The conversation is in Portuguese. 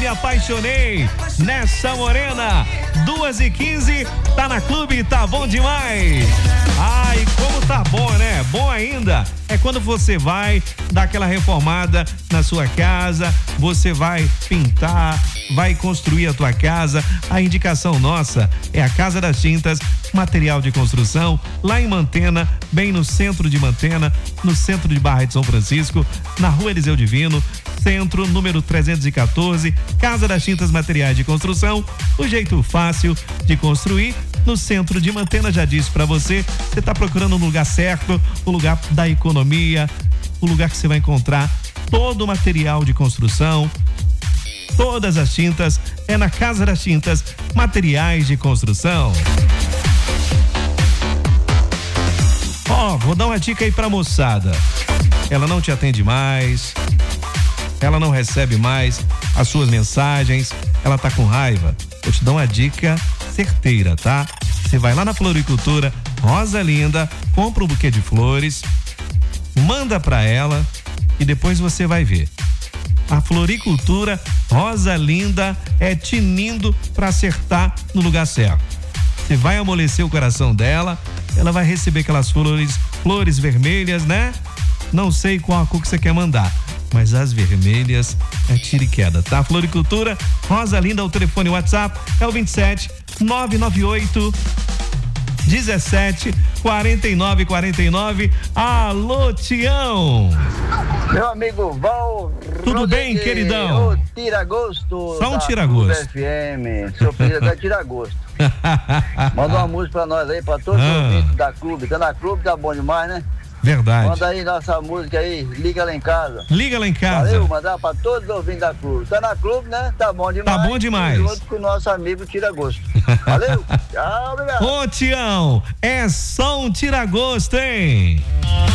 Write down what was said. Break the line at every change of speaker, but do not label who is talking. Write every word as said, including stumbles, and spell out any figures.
me apaixonei nessa morena. Duas e quinze, tá na Clube, tá bom demais. Ai, como tá bom, né? Bom ainda é quando você vai dar aquela reformada na sua casa, você vai pintar, vai construir a tua casa. A indicação nossa é a Casa das Tintas, material de construção, lá em Mantena, bem no centro de Mantena, no centro de Barra de São Francisco, na Rua Eliseu Divino, centro, número trezentos e quatorze, Casa das Tintas, materiais de construção, o jeito fácil de construir. No centro de Mantena, já disse pra você, você tá procurando um lugar certo, o lugar da economia, o lugar que você vai encontrar todo o material de construção, todas as tintas, é na Casa das Tintas, materiais de construção. Ó, oh, vou dar uma dica aí pra moçada. Ela não te atende mais, ela não recebe mais as suas mensagens, ela tá com raiva. Eu te dou uma dica certeira, tá? Você vai lá na Floricultura Rosa Linda, compra um buquê de flores, manda pra ela e depois você vai ver. A Floricultura Rosa Linda é tinindo pra acertar no lugar certo. Você vai amolecer o coração dela, ela vai receber aquelas flores, flores vermelhas, né? Não sei qual a cor que você quer mandar, mas as vermelhas é tiro e queda, tá? Floricultura Rosa Linda, o telefone WhatsApp é o vinte e sete, nove nove oito, dezessete, quarenta e nove, quarenta e nove. Alô, Tião!
Meu amigo Val.
Tudo Rodrigues, bem, queridão?
O tira-gosto.
Só um tira-gosto.
F M, seu filho até tira-gosto. Manda uma música pra nós aí, pra todos ah. os ouvintes da Clube. Tá na Clube, tá bom demais, né?
Verdade.
Manda aí nossa música aí, liga lá em casa.
Liga lá em casa.
Valeu, mandar pra todos os ouvintes da Clube. Tá na Clube, né? Tá bom demais.
Tá bom demais.
Junto com o nosso amigo Tira-Gosto. Valeu. Tchau, obrigado.
Ô, Tião, é só um tira-gosto, hein?